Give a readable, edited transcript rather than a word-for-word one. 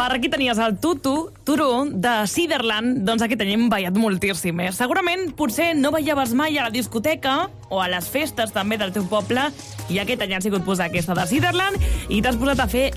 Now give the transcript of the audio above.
Per aquí tenies el Turu, de Ciderland, doncs aquí tenim ballat moltíssim. Segurament, potser no ballaves mai a la discoteca o a les festes també del teu poble i aquest any han sigut posar aquesta de Ciderland i t'has posat a fer